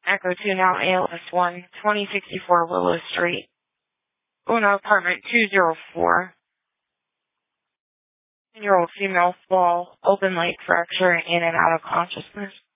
Echo 2 now ALS 1, 2064 Willow Street. Uno apartment 204. 10-year-old female fall, open leg fracture, in and out of consciousness.